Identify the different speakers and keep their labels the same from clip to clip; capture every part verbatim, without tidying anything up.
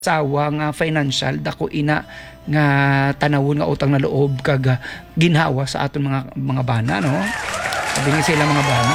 Speaker 1: sawa nga financial dako ina nga tanawon nga utang na loob kag ah, ginhawa sa aton mga mga bana, no? Sabi nga sila mga bana.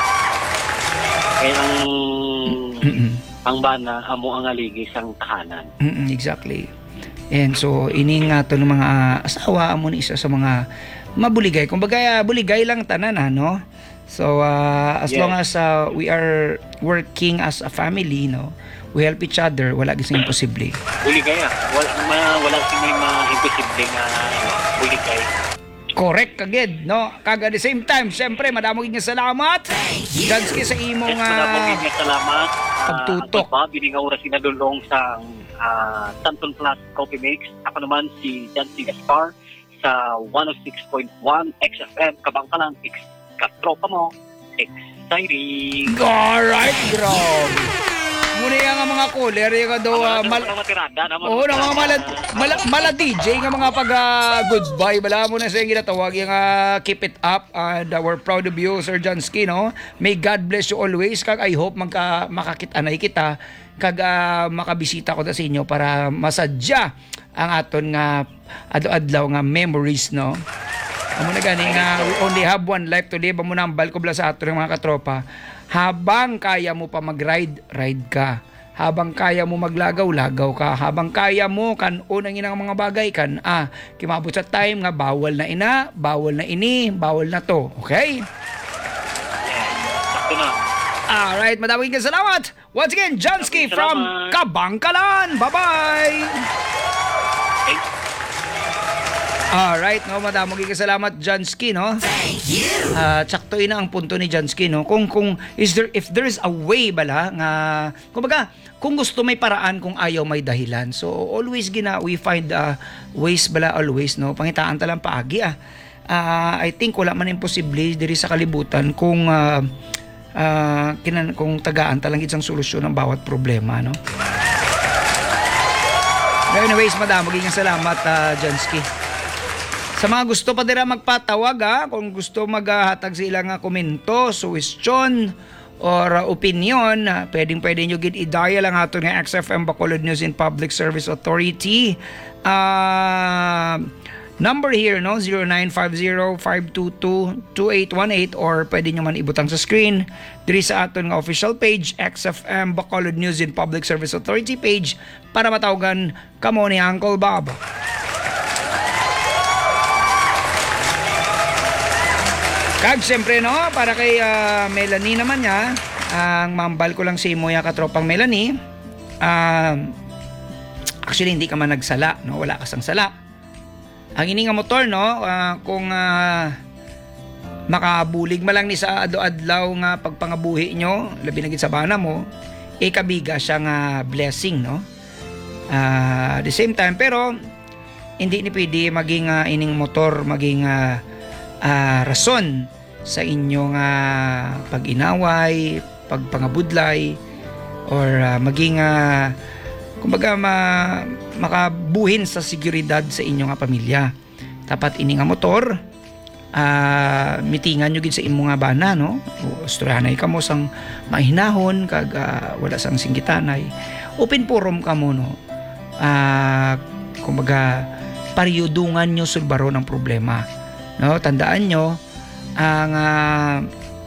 Speaker 2: Kaya ang
Speaker 1: Mm-mm.
Speaker 2: ang bana amo ang aligis ang tahanan.
Speaker 1: Mm-mm, exactly. And so ini nga to ng mga ah, asawa amo ni isa sa mga mabuligay. Kumbaga ah, buligay lang tanan, no? So uh, as
Speaker 2: Yes.
Speaker 1: long as uh, we are working as a family, no, we help each other, wala gising imposible.
Speaker 2: Buligay ah. Wala ma, wala sing mga imposible nga ano, buligay.
Speaker 1: Correct kagid, no? Kag at the same time, syempre madamo gid nga salamat. Dansky sa imong
Speaker 2: Yes, madamo
Speaker 1: uh,
Speaker 2: gid salamat.
Speaker 1: pagtutok.
Speaker 2: Uh, pa bining oras sinadulong sa uh, Tanton Plus Coffee Mix. Ako naman si Jancy Gaspar sa one oh six point one X F M Kabangkalan X katropa mo. Exciting.
Speaker 1: Alright, grabe. Muna yung nga mga caller, yung nga daw, uh, mal Oo, na mga mala, mala, mala D J, nga mga pag uh, goodbye, bala mo na sa yung ginatawag, yung uh, keep it up, and uh, we're proud of you, Sir Jansky, no? May God bless you always, kag I hope magka, makakitanay kita, kag uh, makabisita ko ta sa inyo para masadya ang aton nga adlaw nga memories, no? Amo na gani nga we only have one life to live. Amo na ang balko bla sa aton mga katropa. Habang kaya mo pa mag-ride, ride ka. Habang kaya mo maglagaw, lagaw ka. Habang kaya mo kan unang inang mga bagay kan ah kimabot sa time nga bawal na ina, bawal na ini, bawal na to. Okay?
Speaker 2: Sakto na.
Speaker 1: Alright, madaming salamat. Once again, Jansky
Speaker 2: Maraming
Speaker 1: from
Speaker 2: salamat.
Speaker 1: Kabangkalan. Bye-bye.
Speaker 2: Thank
Speaker 1: Alright, no, madamo gyud salamat Jansky, no. Thank you. Ah, sakto ina ang punto ni Jansky, no. Kung kung is there if there is a way bala nga kumbaga kung gusto may paraan kung ayaw may dahilan. So always gina we find uh, ways bala always, no. Pangitaan ta lang paagi ah. Ah, I think wala man imposible diri sa kalibutan kung uh, uh, kinan kung tagaan ta lang isang solusyon ng bawat problema, no. Anyways, madamo gyud salamat uh, Jansky. Sa mga gusto pa dira magpatawag ha, kung gusto maghatag sa ilang nga komento, suggestion or uh, opinion, uh, pwedeng pwede nyo gid i-dial ang ato nga X F M Bacolod News and Public Service Authority. Uh, number here, no, zero nine five zero, five two two, two eight one eight or pwede nyo man ibutang sa screen diri sa aton nga official page X F M Bacolod News and Public Service Authority page para matawagan kamo ni Uncle Bob. Kag siyempre, no, para kay uh, Melanie naman niya, ang mambal ko lang si mo ya katropang Melanie. Uh, actually hindi ka man nagsala, no, wala ka sang sala. Ang ini nga motor, no, uh, kung uh, makabulig man lang ni sa ado-adlaw nga pagpangabuhi nyo, labi na gid sa bana mo, ikabiga siya nga blessing, no. Uh, at the same time, pero hindi ni pwede maging uh, ining motor maging uh, Uh, rason sa inyong uh, pag-inaway, pagpangabudlay or uh, maging uh, kumbaga ma, makabuhin sa seguridad sa inyong uh, pamilya. Tapat ini nga motor uh, mitingan nyo gid sa imong nga bana, no? Ustrohanay ka mo sang mahinahon kag uh, wala sang singgitanay. Open forum ka mo, no? Uh, kumbaga pariyudungan nyo sulbaro ng problema. No, tandaan nyo ang uh,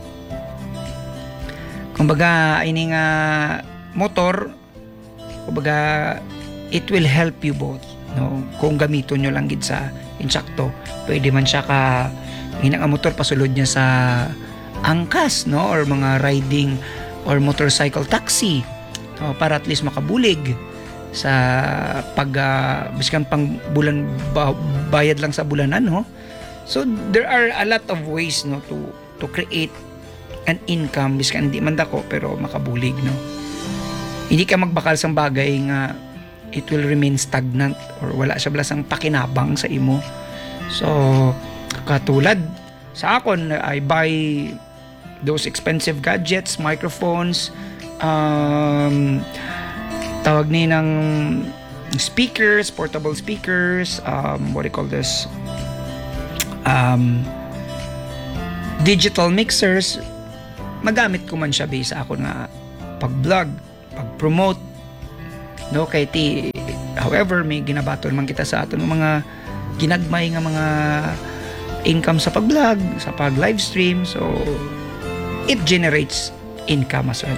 Speaker 1: kumbaga ining uh, motor, kumbaga it will help you both, no, kung gamiton nyo lang gid sa insakto. Pwede man siya ka hinang motor pasulod niya sa angkas, no, or mga riding or motorcycle taxi, no, para at least makabulig sa pag uh, biskan pang bulan ba, bayad lang sa bulanan, no. So there are a lot of ways, no, to to create an income biskan hindi man dako pero makabulig, no. Hindi ka magbakal sang bagay nga it will remain stagnant or wala siya blasang pakinabang sa imo. So katulad sa akon, I buy those expensive gadgets, microphones, um, tawag ni ng speakers, portable speakers, um, what do you call this? Um, digital mixers, magamit ko man siya base sa ako nga pag-vlog, pag-promote, no, kay ti however may ginabaton man kita sa aton mga ginagmay nga mga income sa pag-vlog, sa pag-live stream, so it generates income as well.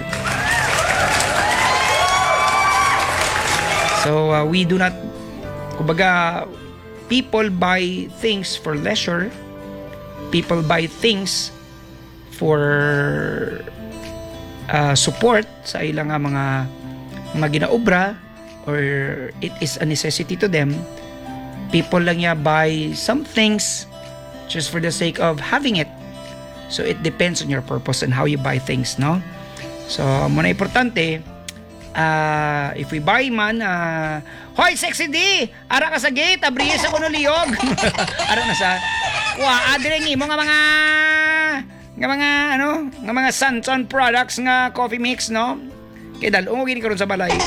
Speaker 1: So uh, we do not, kumbaga, people buy things for leisure, people buy things for uh, support sa ilang nga mga mga ginaobra, or it is a necessity to them. People lang niya buy some things just for the sake of having it. So it depends on your purpose and how you buy things, no? So muna importante, uh, if we buy man, uh, hoy Sexy D, ara ka sa gate, abriyes ako no liyog. Ara na sa wa adire ni mo nga mga nga mga ano, nga mga Santon products nga coffee mix, no? Kay dal umugin karon sa balay.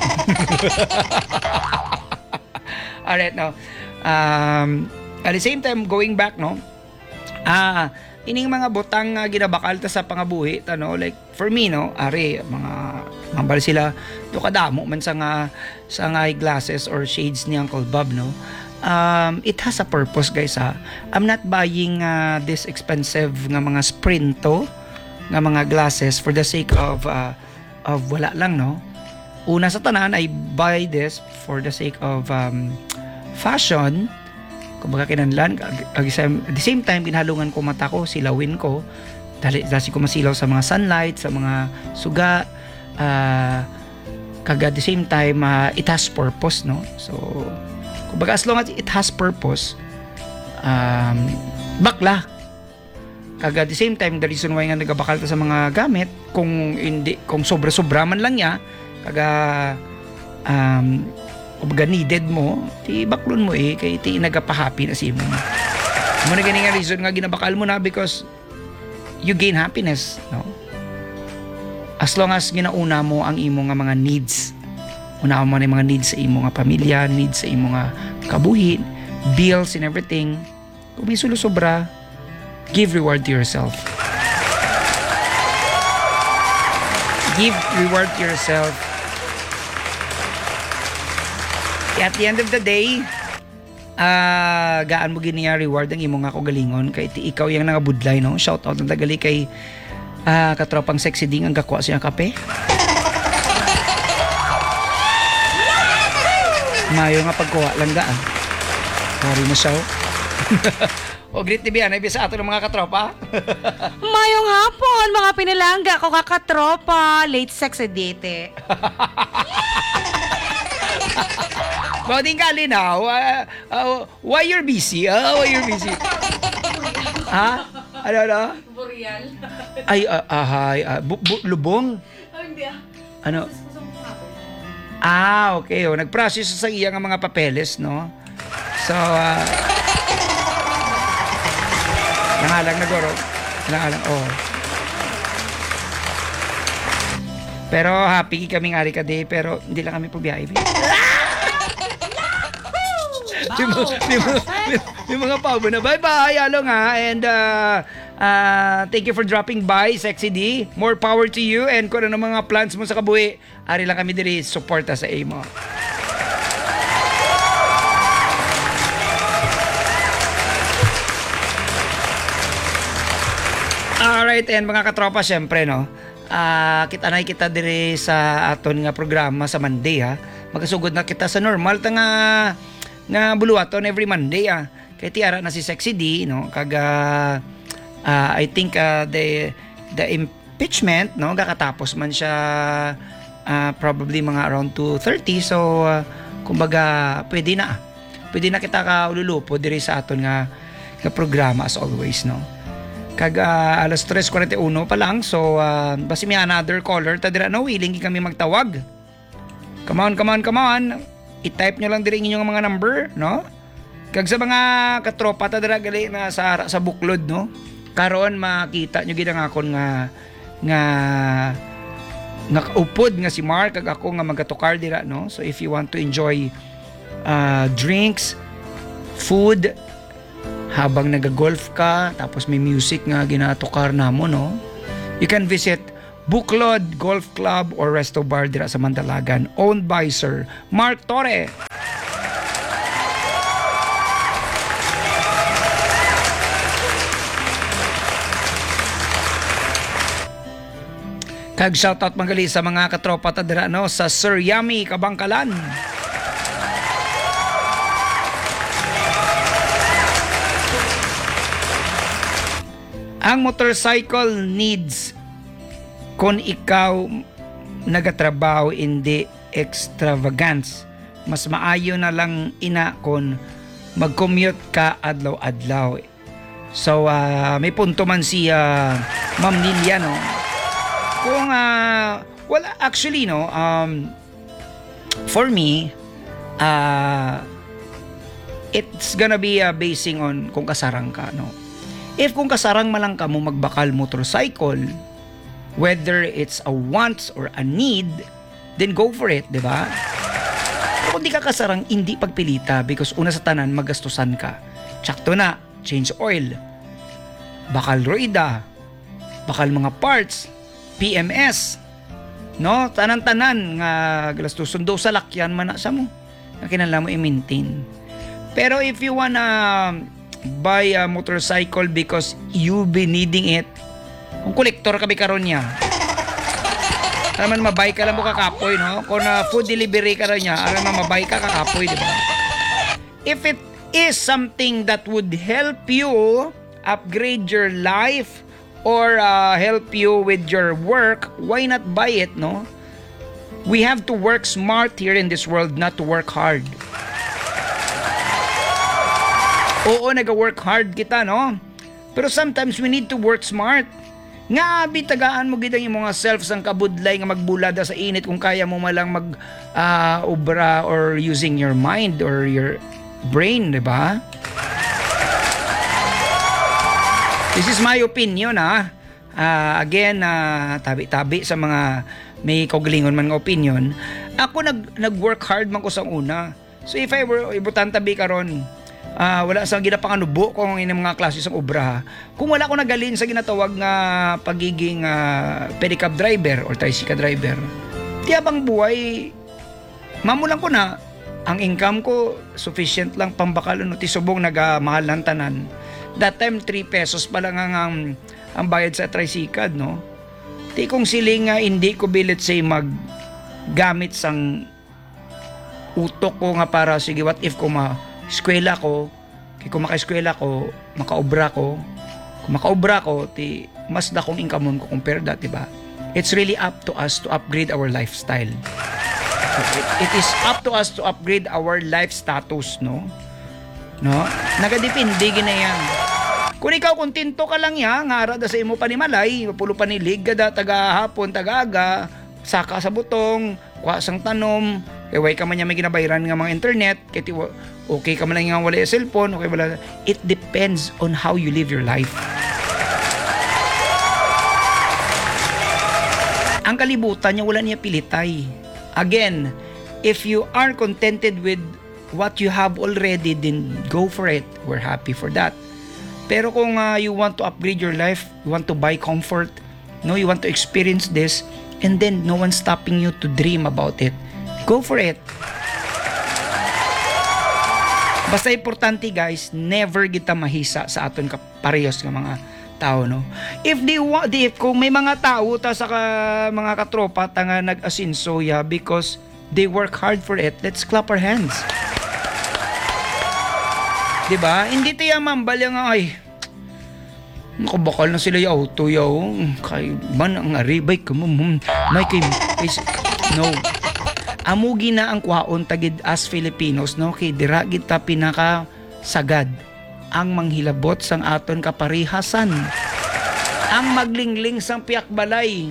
Speaker 1: Alright, no. Um, at the same time, going back, no? Ah, ining mga butang nga ginabakal ta sa pangabuhi, ta, no? Like for me, no, are mga mambal sila do kadamo man sa nga sa nga glasses or shades ni Uncle Bob, no? Um, it has a purpose, guys, ha. I'm not buying uh, this expensive nga mga Sprinto nga mga glasses for the sake of uh, of wala lang, no. Una sa tanan, I buy this for the sake of um, fashion. Kumbaga kinanlan, at the same time ginhalungan ko mata ko, silawin ko dali dasi ko masilaw sa mga sunlight, sa mga suga, uh, kaga at the same time uh, it has purpose, no. So kumbaga as long as it has purpose, um, bakla. Kaga at the same time, the reason why nga nagabakal ta sa mga gamit, kung hindi, kung sobra-sobra man lang niya, kaga um, kumbaga needed mo, ti baklon mo eh, kay ti nagapahappy na si mo. Mo na gani nga reason nga ginabakal mo na, because you gain happiness, no? As long as ginauna mo ang imo nga mga needs, una mo na yung mga needs sa imo nga pamilya, needs sa imo nga kabuhi, bills and everything. Kung may sulo-sobra, give reward to yourself. Give reward to yourself. At the end of the day, uh, gaan mo giniya reward ang imo nga kagalingon, kay ti ikaw yung nangabudlay, no? Shout out ng tagali kay uh, katropang Sexy Ding ang gakwa siya kape. Mayo nga pagkuha lang gaan. Sorry mo siya. O greet ni Bian, ay bisa ato ng mga katropa.
Speaker 3: Mayong hapon, mga pinalangga ko kakatropa, late Sexy date.
Speaker 1: Boding ka linaw, uh, uh, why you're busy? Uh, why you're busy? Ha? Ano, ano?
Speaker 3: Boreal.
Speaker 1: Ay, uh, uh, hi, uh, bu- bu- lubong?
Speaker 3: Oh, hindi ah.
Speaker 1: Ano? Ah, okay. Oh, nag-process sa iya ng mga papeles, no? So, uh, nangalang nagoro. Nangalang, oh. Pero happy kaming ari ka day, pero hindi lang kami pabiyahe. Yung, yung, yung, yung mga pabo na bye-bye, alo nga, and uh, uh, thank you for dropping by, Sexy D. More power to you, and kung ano mga plans mo sa kabuhi, ari lang kami diri, suporta sa imo. Alright, and mga katropa, syempre, no, uh, kita na kita diri sa aton nga programa sa Monday, ha. Magasugod na kita sa normal ta nga nga buluaton every Monday, ah. Kay tiara na si Sexy D, no, kaga uh, I think uh, the the impeachment, no, gakatapos man siya uh, probably mga around two thirty, so uh, kumbaga pwede na. Pwede na kita ka ululupo diri sa aton nga nga programa as always, no. Kaga alas tres forty one pa lang, so uh, basi may another caller ta dira, no, willing kami magtawag. Come on, come on, come on. I-type nyo lang diri inyong mga number, no? Kag sa mga katropa ta dira gali na sa sa buklod, no? Karon makita nyo gid ang akon nga nga nga upod nga si Mark kag ako nga magatukar dira, no? So if you want to enjoy uh, drinks, food habang nagagolf ka, tapos may music nga ginatukar namo, no? You can visit Buklod Golf Club or Resto Bar dira sa Mandalagan, owned by Sir Mark Torre. Kag shoutout magali sa mga katropa ta dira no sa Sir Yummy Kabangkalan. Ang motorcycle needs kung ikaw nagatrabaho hindi extravagance. Mas maayo na lang ina kung mag-commute ka adlaw-adlaw. So uh, may punto man si uh, Ma'am Lilia no. Kung uh, wala actually no um for me uh it's gonna be uh, basing on kung kasarang ka no. If kung kasarang malang ka mo magbakal motorcycle, whether it's a want or a need, then go for it, di ba? Pero kung di ka kasarang, hindi pagpilita because una sa tanan, magastusan ka. Tsakto na, change oil, bakal roida, bakal mga parts, P M S, no? Tanan-tanan nga gastuson do sa lakyan man na sa mo. Na kinala mo i-maintain. Pero if you wanna buy a motorcycle because you be needing it, kung kolektor ka karon niya, alam mo mabay ka lang mo kakapoy, no? Kung uh, food delivery ka rin niya, alam mo mabay ka kakapoy, di ba? If it is something that would help you upgrade your life or uh, help you with your work, why not buy it, no? We have to work smart here in this world, not to work hard. Oo, nag-work hard kita, no? Pero sometimes we need to work smart. Nga, bitagaan mo gitang yung mga self sang kabudlay nga magbulada sa init kung kaya mo malang mag uh, obra or using your mind or your brain, di ba? This is my opinion, ha? Uh, again, uh, tabi-tabi sa mga may kaugalingon man nga opinion. Ako nag, nag-work hard man ko sa una. So if I were ibutan tabi karon, uh, wala sa ginapang anubo kung ini mga klase sang obra. Kung wala ko nagalin sa ginatawag nga pagiging uh, pedicab driver or tricycle driver, tiyabang buhay, mamulang ko na, ang income ko sufficient lang pambakal no, tisubong nagamahal ng tanan. That time, three pesos pa lang ang, ang, ang bayad sa tricycle, no? Di kung siling nga hindi ko bilit say mag gamit sang utok ko nga para sige what if kung ma-eskwela ko, kaya kung maka-eskwela ko, makaobra ko, kung makaobra ko, ti mas da kong income ko compare that, diba? It's really up to us to upgrade our lifestyle. So, it, it is up to us to upgrade our life status, no? No? Nagadepende gina yan. Kung ikaw kontento ka lang ya, nga ara da sa imo panimalay, pulo panilig kada taga hapon, taga-aga, saka sa butong, kuha sang tanom, kay way ka man niya may ginabayaran nga mga internet, kay okay ka man lang nga wala yung cellphone, okay wala. It depends on how you live your life. Ang kalibutan niya wala niya pilitay. Again, if you are contented with what you have already, then go for it. We're happy for that. Pero kung uh, you want to upgrade your life, you want to buy comfort, no, you want to experience this, and then no one's stopping you to dream about it, go for it. Basta importante guys, never kita mahisa sa aton kaparehas ng mga tao, no. If they want, if kung may mga tao ta sa ka, mga katropa ta nga nag-asinso ya because they work hard for it, let's clap our hands. Diba? Hindi tayo mambal yung ay nakabakal na sila yung auto yaw kay man ang aribay ka mo may kay no amugi na ang kwaon tagid as Filipinos, no, kay dira kita pinaka sagad ang manghilabot sang aton kaparihasan, ang maglingling sang piyak balay.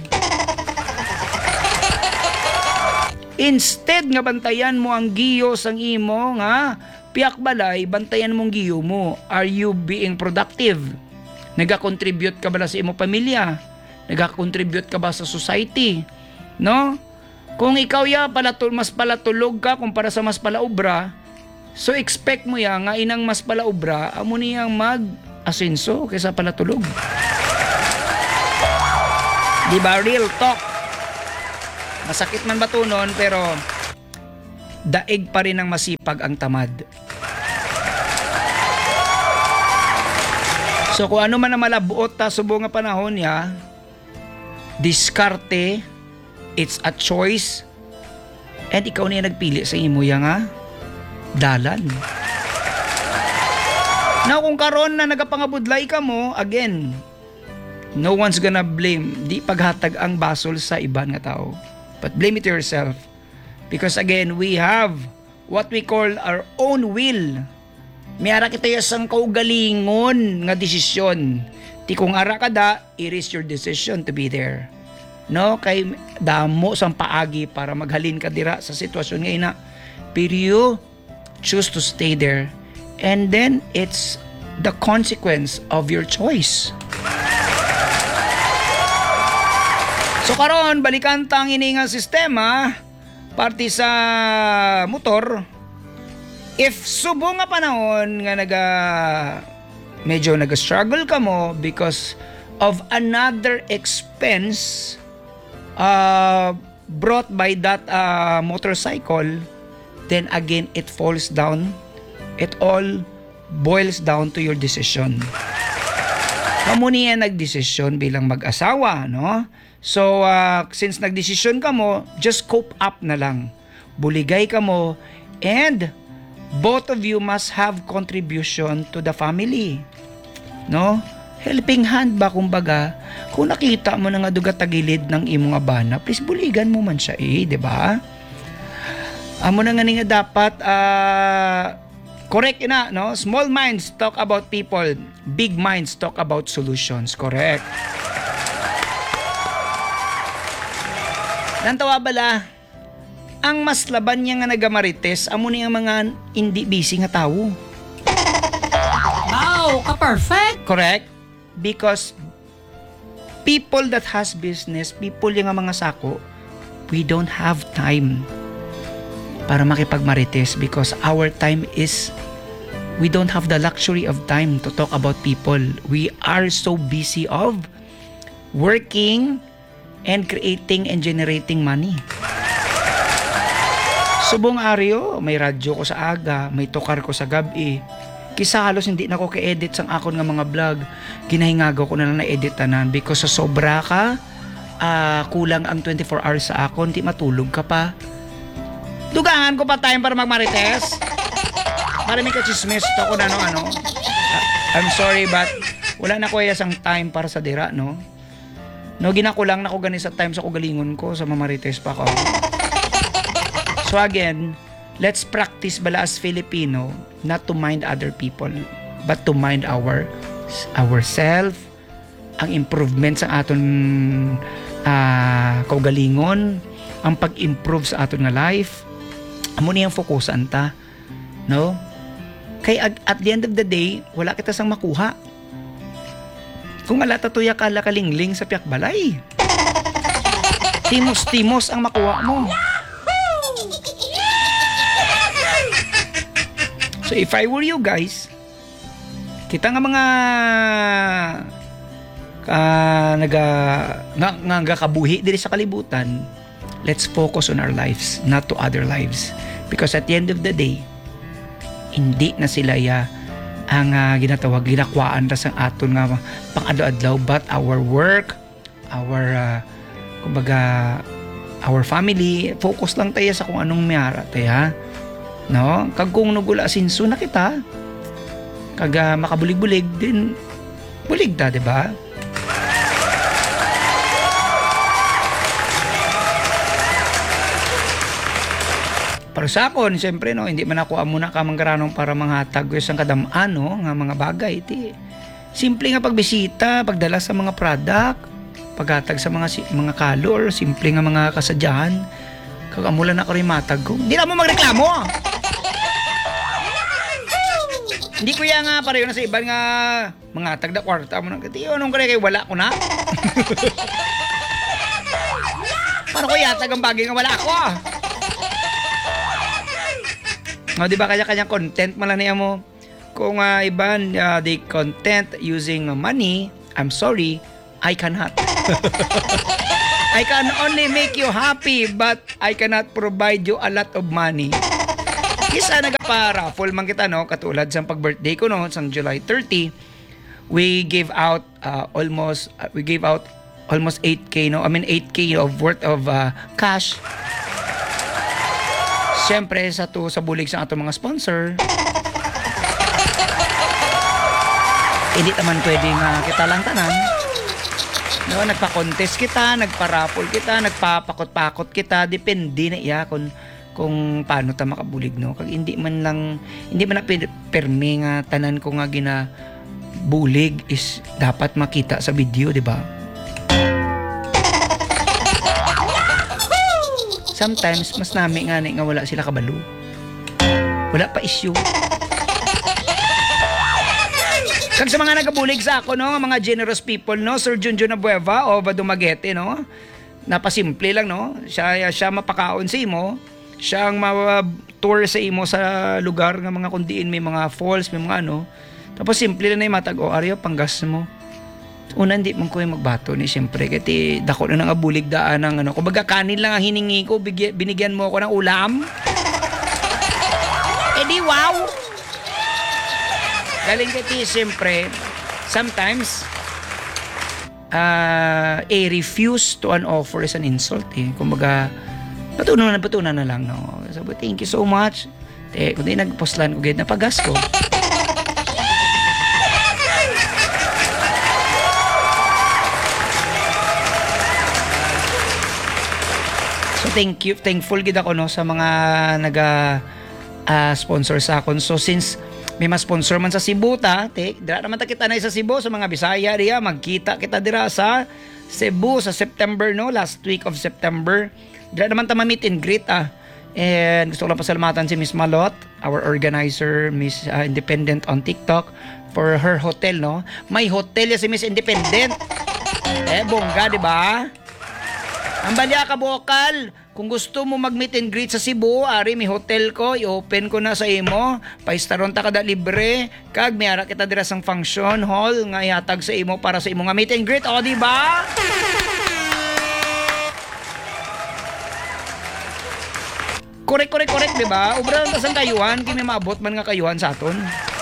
Speaker 1: Instead nga bantayan mo ang giyo sang imo nga piyak balay, bantayan mong giyo mo. Are you being productive? Nagakontribute ka ba sa imo pamilya? Nagakontribute ka ba sa society? No? Kung ikaw ya palatul mas palatulog ka kumpara sa mas palaobra, so expect mo ya nga inang mas palaobra amo niyang mag-asenso kaysa palatulog. Di ba? Real talk. Masakit man batunon, pero daig pa rin ang masipag ang tamad. So kung ano man ang malabuot ta subo nga panahon niya, diskarte, it's a choice, and ikaw niya nagpili sa imo ya nga dalan. Now kung karon na nagapangabudlay ka mo, again, no one's gonna blame. Di paghatag ang basol sa iban nga tao. But blame it to yourself. Because again, we have what we call our own will. May ara kita yasang kaugalingon nga desisyon. Ti kung ara ka da, it is your decision to be there. No? Kay damo sang paagi para maghalin ka dira sa sitwasyon nga ina. Pero you choose to stay there. And then, it's the consequence of your choice. So karon balikan tang ini nga sistema parte sa motor. If subo nga panahon nga naga medyo naga-struggle ka mo because of another expense uh, brought by that uh, motorcycle, then again it falls down. It all boils down to your decision. Kamu niya nagdesisyon bilang mag-asawa, no? So, uh, since nagdesisyon ka mo, just cope up na lang. Buligay ka mo, and both of you must have contribution to the family. No? Helping hand ba, kumbaga, kung nakita mo na nga duga tagilid ng imong abana, please buligan mo man siya eh, di ba? Amo na nga nga dapat, uh, correct ina, no? Small minds talk about people, big minds talk about solutions. Correct. Nantawa bala, ang mas laban niya nga nagamarites, amo ni ang mga hindi busy nga tao.
Speaker 3: Wow, ka-perfect!
Speaker 1: Correct? Because people that has business, people yung mga sako, we don't have time para makipagmarites because our time is, we don't have the luxury of time to talk about people. We are so busy of working and creating and generating money. Subong aryo, may radyo ko sa aga, may tokar ko sa gabi. Kisa halos hindi na ko ka-edit sang akon nga mga vlog. Ginahingagaw ko na lang na-edit tanan because sa sobra ka, uh, kulang ang twenty-four hours sa akon, di matulog ka pa. Dugangan ko pa time para magmarites. Para may kachismis to ko na no ano. Uh, I'm sorry but wala na ko yasang time para sa dira, no? No, ginakulang na ko gani sa time sa kugalingon ko sa mamarites pa ko. So again, let's practice bala as Filipino not to mind other people but to mind our ourself, ang improvement sa aton uh, kaugalingon, ang pag-improve sa aton nga life. Amo ni ang fokusan ta, no? Kay at, at the end of the day, wala kita sang makuha. Kung alata tuya ka kalingling sa piyak balay, timos-timos ang makuha mo. So if I were you guys, kita nga mga uh, naga nga, nga, nga kabuhi diri sa kalibutan, let's focus on our lives, not to other lives. Because at the end of the day, hindi na sila ya ang uh, ginatawag, ginakwaan ra sang aton nga pang-adlaw-adlaw, but our work, our uh, kumbaga our family, focus lang tayo sa kung anong mayara tayo, no? Kag kung nugula sinso na kita, kag uh, makabulig-bulig din bulig ta, di ba? Para sa akon, siyempre, no, hindi man ako amuna ka manggaranong para manghatag ko isang kadamaan, no, nga mga bagay. Iti. Simple nga pagbisita, pagdala sa mga product, paghatag sa mga mga kalor, simple nga mga kasadyahan. Kagamula na ko rin matag ko. Hindi na mo magreklamo! Hindi ko yan nga pareho na sa iban nga mga tag na kwarta mo na. Katiyo, anong kare kayo, wala ko na. Paano ko yatag ang bagay nga wala ko? No, di ba kanya-kanya content man lang niya mo. Kung uh, iban uh, they content using money, I'm sorry, I cannot. I can only make you happy, but I cannot provide you a lot of money. Kisa nagpa-raffle man kita, no? Katulad sa pag-birthday ko, no? Sa July thirtieth, we gave out uh, almost, uh, we gave out almost eight K, no? I mean, eight K of worth of uh, cash. Siyempre, sa to sa bulig sa atong mga sponsor. Hindi naman pwede nga kita lang tanan. No, nagpa-contest kita, nagpa-raffle kita, nagpapakot-pakot kita, depende na iya kung kung paano ta makabulig, no. Kag hindi man lang hindi man na permi nga tanan ko nga gina bulig is dapat makita sa video, di ba? Sometimes mas nami nga ni nga wala sila kabalo. Wala pa issue. Kag sa mga nagabulig sa ako, no, mga generous people, no, Sir Junjun Abueva o Dumaguete, no, napasimple lang, no, siya, siya mapakaon sa imo, siya ang ma-tour sa imo sa lugar ng mga kundiin, may mga falls, may mga ano, tapos simple lang na yung matag, o, Aryo, panggas mo. Una, hindi man ko yung magbato ni, siyempre, kasi dako na nga bulig daan ng ano, kumbaga kanin lang ang hiningi ko, bigyan, binigyan mo ako ng ulam. Eh di, wow! Galing kasi siyempre, sometimes, uh, a refuse to an offer is an insult eh. Kumbaga, patunan na patunan na lang, no? Sabi, thank you so much. Eh, kung di nagpostlan ko, gaya napagas ko. So, thank you, thankful gid ako, no, sa mga naga uh, sponsor sa akon. So, since may mas sponsor man sa Cebu ta, te, dira naman ta kita na sa Cebu, sa mga Bisaya diya, magkita kita dira sa Cebu sa September, no, last week of September. Dira naman ta ma-meet and greet ah. And gusto ko lang pasalamatan si Miss Malot, our organizer, Miss uh, Independent on TikTok, for her hotel, no. May hotel ya si Miss Independent. Eh, bongga, di ba? Ang balya ka, Bokal. Kung gusto mo mag-meet and greet sa Cebu, ari, may hotel ko, i-open ko na sa imo. Paistaron ta kada libre. Kag, may ara kita dira sang function hall nga ihatag sa imo para sa imo nga meet and greet. O, di ba? Correct, correct, correct, di ba? Ubra lang ta sang kayuhan, kini maabot man nga kayuhan sa aton.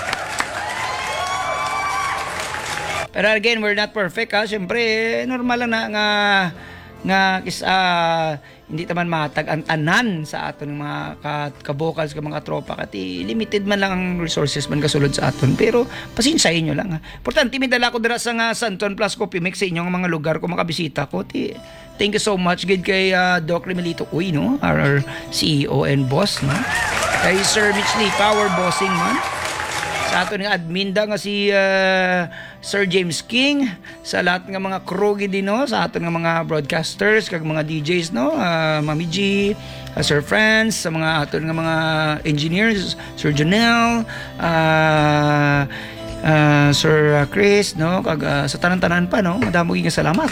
Speaker 1: Pero again, we're not perfect, ha. Siyempre, normal lang na nga nga is uh, hindi taman matag ang tanan sa aton mga ka-vocals, ka mga tropa, kati limited man lang ang resources man kasulod sa aton, pero pasinsahin nyo lang, ha. Importante may dala ko dira sa nga Santon Plus Coffee Mix sa inyong mga lugar ko, makabisita ko. Ti, thank you so much gid kay uh, Doc Remelito Uy, no, our C E O and boss, no, kay Sir Mitch Lee, power bossing man, sa aton nga admin da nga si uh, Sir James King, sa lahat nga mga crew gid, no, sa aton nga mga broadcasters kag mga D Js, no, uh, Mami G, uh, Sir Franz, sa mga aton nga mga engineers, Sir Janelle, uh, uh, Sir Chris, no, kag uh, sa tanan-tanan pa, no, madamo gyud nga salamat.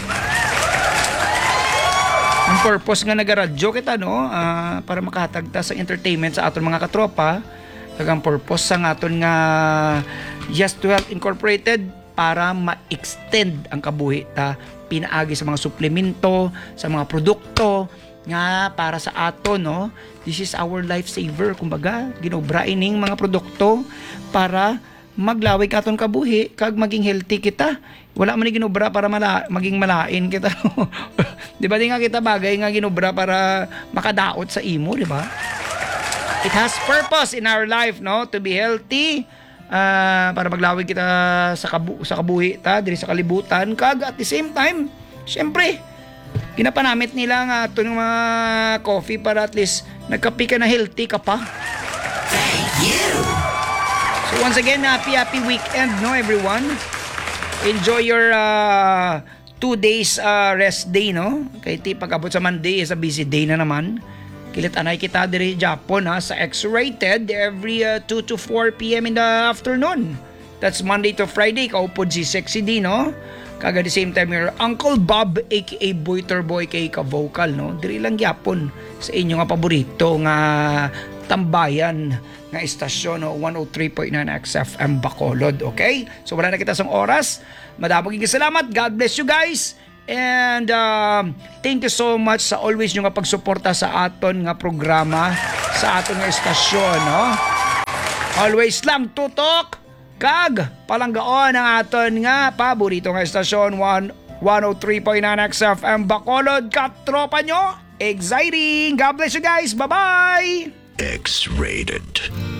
Speaker 1: Ang purpose nga nagaradyo kita, no, uh, para makahatag ta sa entertainment sa aton mga katropa. Kag ang purpose sa aton nga Just to Health Incorporated para ma-extend ang kabuhi ta pinaagi sa mga suplemento, sa mga produkto nga para sa aton, no. This is our lifesaver, kumbaga ginobra ining mga produkto para maglawig aton kabuhi kag maging healthy kita. Wala man ni ginobra para mala, maging malain kita. Di ba, di nga kita bagay nga ginobra para makadaot sa imo, di ba? It has purpose in our life, no, to be healthy, uh, para maglawig kita sa kabu sa kabuhi ta diri sa kalibutan, kag at the same time, syempre, ginapanamit nila nga ato ng mga coffee para at least nagkapi ka na healthy ka pa. Thank you. So once again, happy happy weekend, no, everyone. Enjoy your uh, two days uh, rest day, no. Kay ti pagabot sa Monday is a busy day na naman. Kilit anay kita diri Japon, ha, sa X-Rated every uh, two to four p m in the afternoon. That's Monday to Friday. Kaupod si Sexy D, no? Kag at the same time, your Uncle Bob, aka Boy Turboy, kay ka-vocal, no? Diri lang Japon sa inyo nga paborito nga tambayan nga istasyon, no? one oh three point nine X F M Bacolod, okay? So wala na kita sa oras. Madaming salamat. God bless you guys. And um, thank you so much sa always nyo nga pagsuporta sa aton nga programa, sa aton nga istasyon, no? Always lang tutok kag palanggaon ang aton nga paborito nga istasyon, one oh three point nine X F M Bacolod. Katropa nyo, exciting. God bless you guys. Bye-bye.
Speaker 4: X-rated.